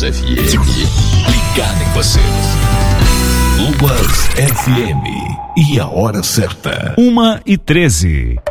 Lobas FM. Ligado em você. Lobas FM. E a hora certa. 1h13.